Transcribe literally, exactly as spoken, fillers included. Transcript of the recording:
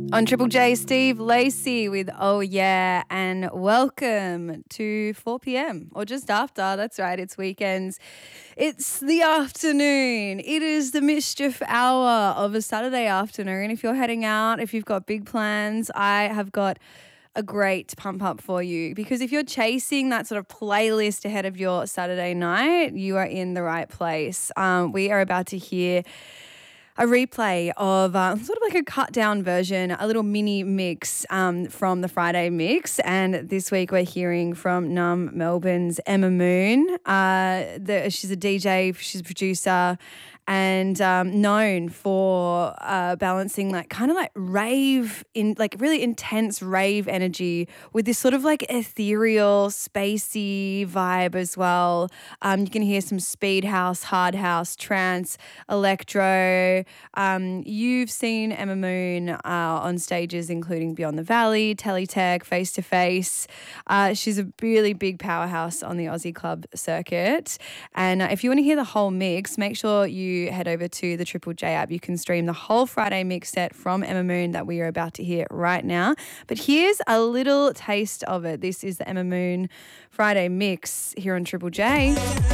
On Triple J, Steve Lacey with Oh Yeah, and welcome to four p.m. or just after. That's right, it's weekends. It's the afternoon. It is the mischief hour of a Saturday afternoon. If you're heading out, if you've got big plans, I have got a great pump up for you, because if you're chasing that sort of playlist ahead of your Saturday night, you are in the right place. Um, we are about to hear a replay of uh, sort of like a cut down version, a little mini mix um, from the Friday mix. And this week we're hearing from Numb Melbourne's Emma Moon. Uh, the, she's a D J, she's a producer, and um, known for uh, balancing like kind of like rave in like really intense rave energy with this sort of like ethereal, spacey vibe as well. Um, you can hear some speed house, hard house, trance, electro. Um, you've seen Emma Moon uh, on stages including Beyond the Valley, Teletech, Face to Face. Uh, she's a really big powerhouse on the Aussie club circuit. And uh, if you want to hear the whole mix, make sure you head over to the Triple J app. You can stream the whole Friday mix set from Emma Moon that we are about to hear right now. But here's a little taste of it. This is the Emma Moon Friday mix here on Triple J.